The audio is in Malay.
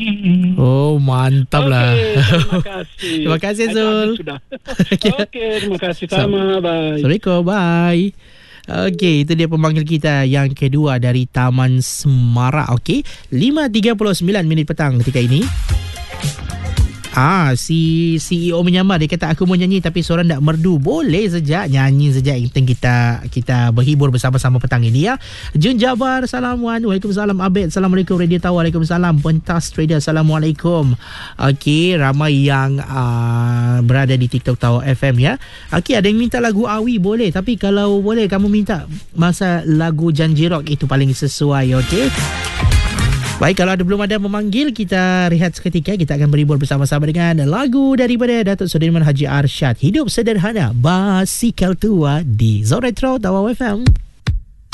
Oh, mantap lah. Terima kasih. Terima kasih, Zul. Sudah. Okey, terima kasih sama. Bye. Assalamualaikum. Bye. Okey, itu dia pemanggil kita yang kedua dari Taman Semarak. Okey, 5.39 minit petang ketika ini. Si CEO menyamar. Dia kata aku mau nyanyi tapi suara tak merdu. Boleh saja nyanyi saja. Yang penting kita berhibur bersama-sama petang ini ya. Jun Jabar, Assalamualaikum. Waalaikumsalam. Abed, Assalamualaikum. Radio Tawa, Waalaikumsalam. Pentas Trader, Assalamualaikum. Okey, ramai yang berada di TikTok Tawa FM ya. Okey, ada yang minta lagu Awi boleh. Tapi kalau boleh kamu minta masa lagu Janji Rock itu paling sesuai. Okey. Baik, kalau belum ada memanggil, kita rehat seketika. Kita akan berhibur bersama-sama dengan lagu daripada Datuk Sudirman Haji Arsyad. Hidup Sederhana, Basikal Tua di Zone Retro Tawa FM.